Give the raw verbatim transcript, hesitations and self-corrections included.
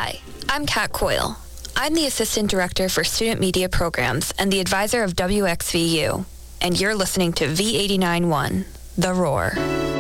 Hi, I'm Kat Coyle. I'm the Assistant Director for Student Media Programs and the advisor of W X V U. And you're listening to V eighty-nine point one, The Roar.